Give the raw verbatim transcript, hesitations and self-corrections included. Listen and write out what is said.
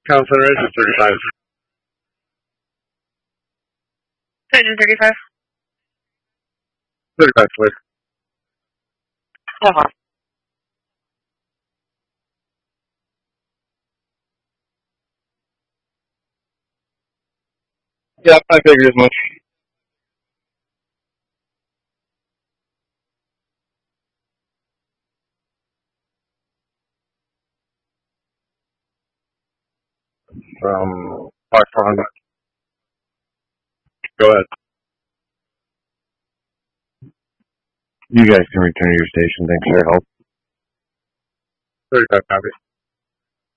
Confederation thirty-five. Engine thirty-five. thirty-five, clear. Uh-huh. Yep, I figured as much. From five four hundred. Go ahead. You guys can return to your station. Thanks for your help. thirty-five, copy.